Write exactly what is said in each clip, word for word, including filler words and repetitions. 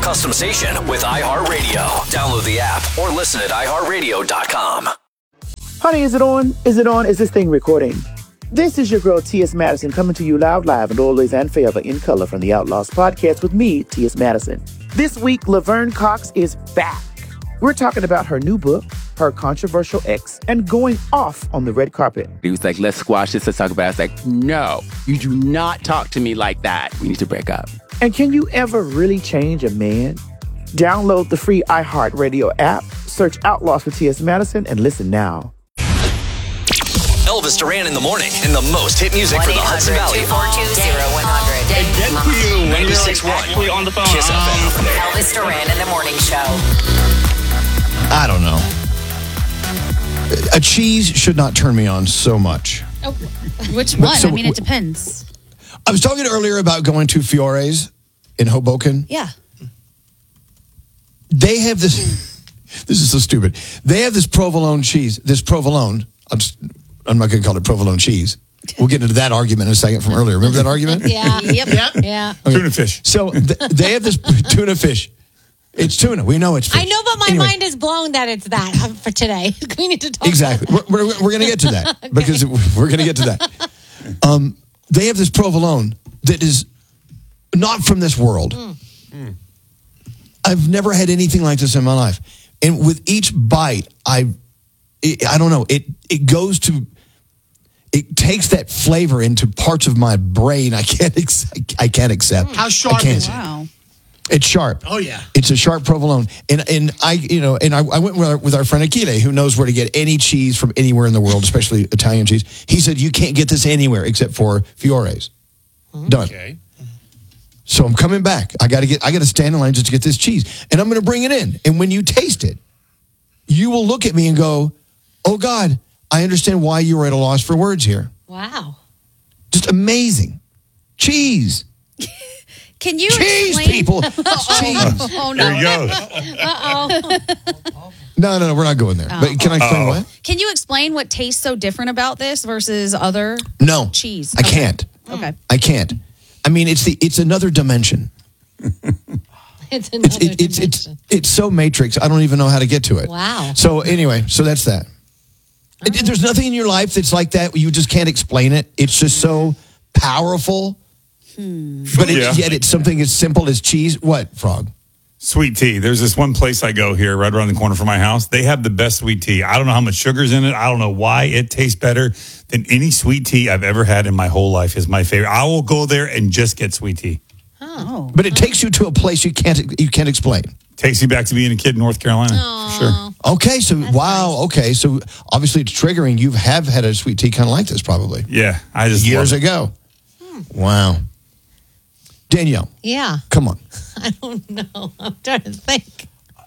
custom station with iHeartRadio. Download the app or listen at i heart radio dot com. Honey, is it on? Is it on? Is this thing recording? This is your girl, T S. Madison, coming to you loud, live, and always and forever in color from the Outlaws podcast with me, T S. Madison. This week, Laverne Cox is back. We're talking about her new book, her controversial ex, and going off on the red carpet. He was like, let's squash this, let's talk about it. I was like, no, you do not talk to me like that. We need to break up. And can you ever really change a man? Download the free iHeartRadio app, search Outlaws for T S. Madison, and listen now. Elvis Duran in the morning and the most hit music for the Hudson Valley. two four two, zero one hundred It gets to you when you're ninety-six like point one actually on the phone. Kiss F M. Elvis Duran in the morning show. I don't know. A cheese should not turn me on so much. Oh, which one? so I mean, it w- depends. I was talking earlier about going to Fiore's in Hoboken. Yeah. They have this. This is so stupid. They have this provolone cheese. This provolone. I'm, just, I'm not going to call it provolone cheese. We'll get into that argument in a second from earlier. Remember that argument? Yeah. Yep. Yeah. Yeah. Okay. Tuna fish. So th- they have this tuna fish. It's tuna. We know it's fish. I know, but my Anyway. mind is blown that it's that um, for today. We need to talk Exactly. about We're, we're, we're going to get to that Okay. because we're going to get to that. Um, they have this provolone that is not from this world. Mm. I've never had anything like this in my life. And with each bite, I, it, I don't know, it, it goes to, it takes that flavor into parts of my brain I can't, ex- I can't accept. How sharp I can't. is it? Wow. It's sharp. Oh, yeah. It's a sharp provolone. And and I, you know, and I, I went with our, with our friend Akile, who knows where to get any cheese from anywhere in the world, especially Italian cheese. He said, you can't get this anywhere except for Fiore's. Done. Okay. So I'm coming back. I got to get, I got to stand in line just to get this cheese. And I'm going to bring it in. And when you taste it, you will look at me and go, oh God, I understand why you were at a loss for words here. Wow. Just amazing. Cheese. Can you Cheese, explain? people. Cheese. Oh no. There he goes. Uh-oh. No, no, no, we're not going there. But can I explain Uh-oh. what? Can you explain what tastes so different about this versus other No. cheese? I Okay. can't. Okay. I can't. I mean, it's the it's another dimension. It's another It's it, it's it's dimension. it's so Matrix. I don't even know how to get to it. Wow. So anyway, so that's that. It- there's nothing in your life that's like that. You just can't explain it. It's just so powerful. But it, Yeah. yet it's something as simple as cheese. What, Frog? Sweet tea. There's this one place I go here right around the corner from my house. They have the best sweet tea. I don't know how much sugar's in it. I don't know why it tastes better than any sweet tea I've ever had in my whole life is my favorite. I will go there and just get sweet tea. Oh. But it takes you to a place you can't you can't explain. Takes you back to being a kid in North Carolina. For sure. Okay, so wow. Okay, so obviously it's triggering. You have had a sweet tea kind of like this, probably Yeah. I just years love it. ago. Wow. Danielle, Yeah. come on. I don't know. I'm trying to think.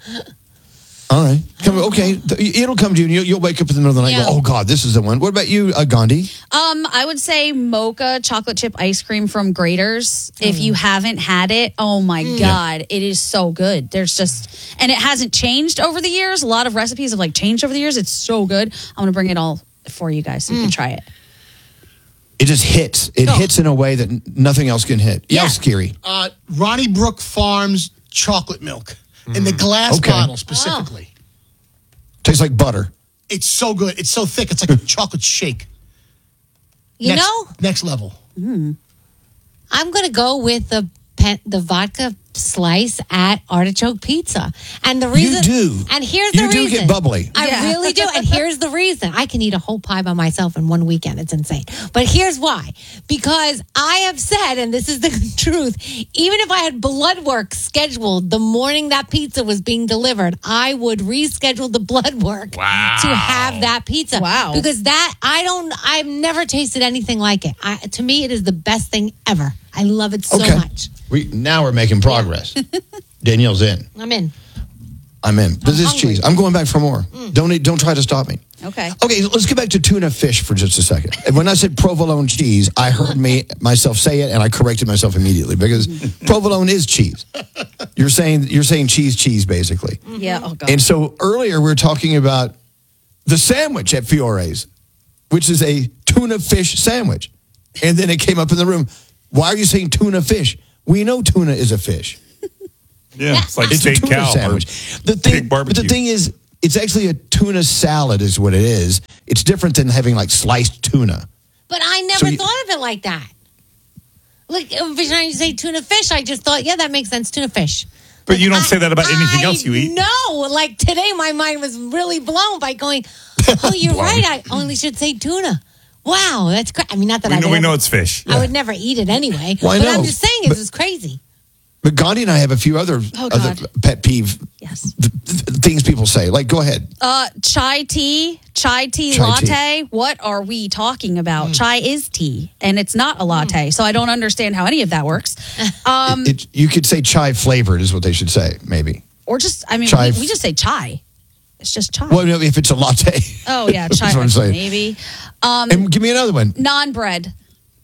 All right. Come, okay. It'll come to you and you'll, you'll wake up in the middle of the night and Yeah. go, oh, God, this is the one. What about you, uh, Gandhi? Um, I would say mocha chocolate chip ice cream from Grater's. If you haven't had it, oh my God, it is so good. There's just, and it hasn't changed over the years. A lot of recipes have like changed over the years. It's so good. I'm going to bring it all for you guys so you can try it. It just hits. It Oh. hits in a way that n- nothing else can hit. Yeah, Yeah. scary. Uh, Ronnie Brook Farms chocolate milk in the glass Okay. bottle specifically. Tastes like butter. It's so good. It's so thick. It's like a chocolate shake. You next, know, Next level. I'm going to go with the pen, the vodka slice at Artichoke Pizza. And the reason do. And here's You the do reason. get bubbly. I Yeah. really do. And here's the reason. I can eat a whole pie by myself in one weekend. It's insane. But here's why. Because I have said, and this is the truth, even if I had blood work scheduled the morning that pizza was being delivered, I would reschedule the blood work Wow. to have that pizza. Wow. Because that, I don't, I've never tasted anything like it. I, to me, it is the best thing ever. I love it so Okay. much. We Now we're making progress. Danielle's in. I'm in. I'm in. This is hungry. cheese. I'm going back for more. Don't eat- don't try to stop me. Okay. Okay, let's get back to tuna fish for just a second. And when I said provolone cheese, I heard me myself say it, and I corrected myself immediately because provolone is cheese. You're saying you're saying cheese, cheese, basically. Yeah. Oh God. And so earlier we were talking about the sandwich at Fiore's, which is a tuna fish sandwich, and then it came up in the room. Why are you saying tuna fish? We know tuna is a fish. Yeah, it's like It's a steak tuna cow or sandwich. The thing, pig but the barbecue. thing is, it's actually a tuna salad, is what it is. It's different than having like sliced tuna. But I never So you- thought of it like that. Like, every time you say tuna fish, I just thought, yeah, that makes sense, tuna fish. But you don't say that about anything I else you eat. No, like today, my mind was really blown by going, oh, you're right. I only should say tuna. Wow, that's crazy. I mean, not that We I know, would we ever- know it's fish. I would never eat it anyway. Well, I but know, I'm just saying, but- this is crazy. But Gandhi and I have a few other, Oh, other God. pet peeve Yes. th- th- things people say. Like, go ahead. Uh, chai tea, chai tea Chai latte. What are we talking about? Chai is tea, and it's not a latte. So I don't understand how any of that works. Um, It, you could say chai flavored is what they should say, maybe. or just, I mean, chai- we, we just say chai. It's just chai. Well, no, if it's a latte. Oh yeah, That's chai what I'm saying. maybe. Um, And give me another one. non bread.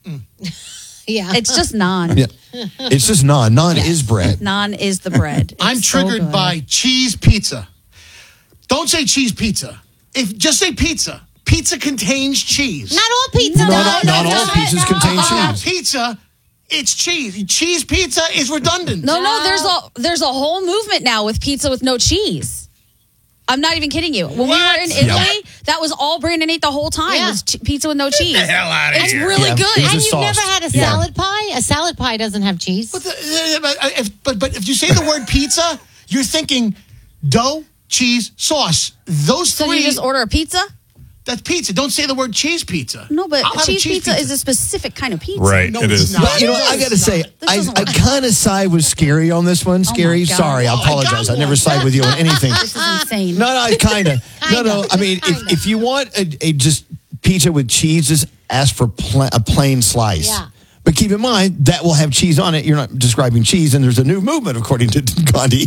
Yeah. It's just non. Yeah. It's just naan. Naan is bread. Non is the bread. I'm It's so triggered good. by cheese pizza. Don't say cheese pizza. If just say pizza. Pizza contains cheese. Not all pizza Not does. all- not all No, pizzas no. contain Uh, cheese. Pizza, it's cheese. Cheese pizza is redundant. No, no, there's a there's a whole movement now with pizza with no cheese. I'm not even kidding you. When we were in What? Italy, that was all Brandon ate the whole time Yeah. was ch- pizza with no cheese. hell outta it's here. really Yeah, good. it was And a you've sauce. never had a Yeah. salad pie? A salad pie doesn't have cheese. But, the, uh, but, uh, if, but, but if you say the word pizza, you're thinking dough, cheese, sauce. Those So three, you just order a pizza? that's pizza. Don't say the word cheese pizza. No, but I'll have a cheese, pizza, is a specific kind of pizza. Right, No, it it's is. not. But, you know, I got to say, This I, doesn't I work. kind of side with Scary on this one. Scary, God. sorry. I Oh, I apologize. got I never one. side with you on anything. This is insane. No, no, kind of. No, no. I mean, if, if you want a, a just pizza with cheese, just ask for pla- a plain slice. Yeah. But keep in mind, that will have cheese on it. You're not describing cheese, and there's a new movement, according to Gandhi.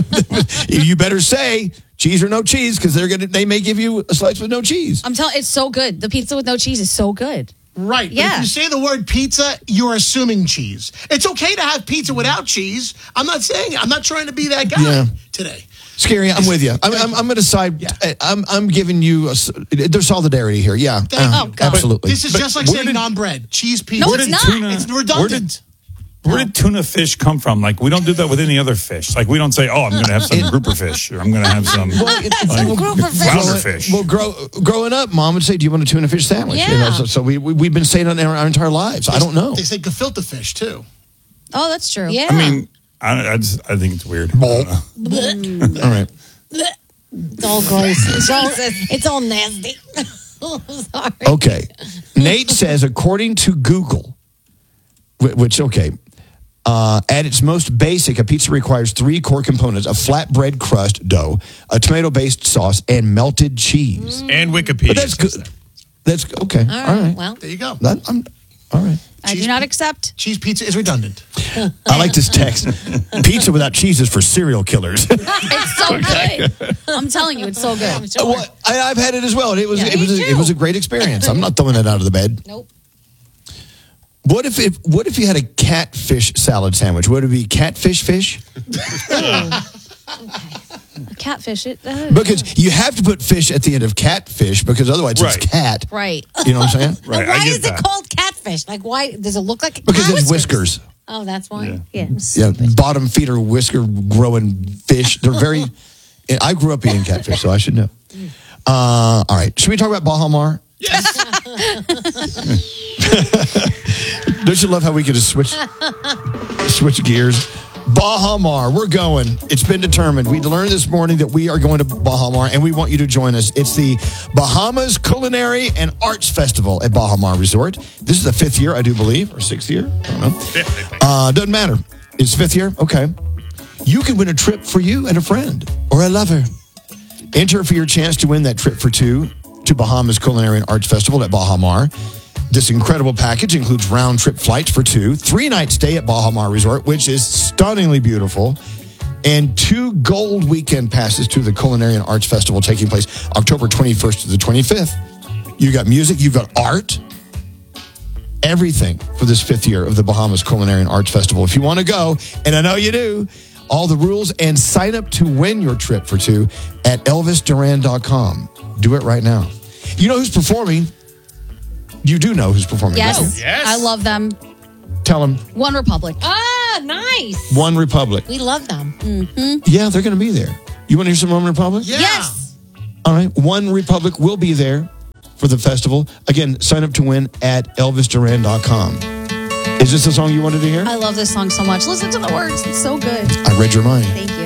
You better say cheese or no cheese, because they're gonna they may give you a slice with no cheese. I'm telling it's so good. The pizza with no cheese is so good. Right. But Yeah. if you say the word pizza, you're assuming cheese. It's okay to have pizza without cheese. I'm not saying it. I'm not trying to be that guy Yeah. today. Scary, I'm with you. I'm, I'm, I'm going to side. Yeah. I'm, I'm giving you a, s- there's solidarity here. Yeah, Thank uh, you. absolutely. This is But just like where saying did- non-bread. Cheese pizza. No, it's not. It's Where redundant. did, where did tuna fish come from? Like, we don't do that with any other fish. Like, we don't say, oh, I'm going to have some grouper fish, or I'm going to have some like, grouper fish. flounder Well, fish. Well, grow, growing up, mom would say, "Do you want a tuna fish sandwich?" You Yeah. know, so, so we, we we've been saying it our, our entire lives. I don't know. They say gefilte fish, too. Oh, that's true. Yeah. I mean, I, I, just, I think it's weird. I don't know. All right. It's all gross. It's all, it's all nasty. Sorry. Okay. Nate says, according to Google, wh- which okay, uh, at its most basic, a pizza requires three core components: a flatbread crust dough, a tomato-based sauce, and melted cheese. And Wikipedia. But that's says good. that. That's okay. All All right. right. Well, There you go. That- I'm- all right. I do not accept. Cheese pizza is redundant. I like this text. Pizza without cheese is for serial killers. It's so good. I'm telling you, it's so good. Well, I, I've had it as well, and it was Yeah, it was me a, too. it was a great experience. I'm not throwing it out of the bed. nope. What if it, what if you had a catfish salad sandwich? Would it be catfish fish? Catfish it. Uh, Because you have to put fish at the end of catfish, because otherwise Right. it's cat. right. You know what I'm saying? Right, why I is get it that. called catfish? Like, why does it look like a Because cat? it's whiskers. Oh, that's why. Yeah. Yeah, bottom feeder whisker growing fish. They're very. I grew up eating catfish, so I should know. Uh, all right, should we talk about Baja Mar? Don't you love how we could just switch switch gears? Baja Mar, we're going. It's been determined. We learned this morning that we are going to Baja Mar, and we want you to join us. It's the Bahamas Culinary and Arts Festival at Baja Mar Resort. This is the fifth year, I do believe, or sixth year. I don't know. Uh, doesn't matter. It's fifth year? Okay. You can win a trip for you and a friend or a lover. Enter for your chance to win that trip for two to Bahamas Culinary and Arts Festival at Baja Mar. This incredible package includes round-trip flights for two, three-night stay at Baja Mar Resort, which is stunningly beautiful, and two gold weekend passes to the Culinary and Arts Festival taking place October twenty-first to the twenty-fifth. You got music, you've got art, everything for this fifth year of the Bahamas Culinary and Arts Festival. If you want to go, and I know you do, all the rules and sign up to win your trip for two at elvis duran dot com. Do it right now. You know who's performing? You do know who's performing. Yes. don't you? Yes. I love them. Tell them. One Republic. Oh, Ah, nice. One Republic. We love them. Yeah, they're going to be there. You want to hear some One Republic? Yeah. Yes. All right. One Republic will be there for the festival. Again, sign up to win at elvis duran dot com. Is this the song you wanted to hear? I love this song so much. Listen to the words. It's so good. I read your mind. Thank you.